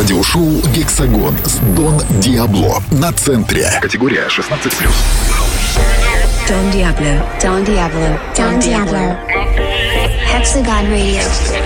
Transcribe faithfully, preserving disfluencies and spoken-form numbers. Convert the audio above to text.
радиошоу «Гексагон» с Дон Диабло на центре. Категория шестнадцать плюс. Don Diablo. Don Diablo. Don Diablo. Hexagon Radio.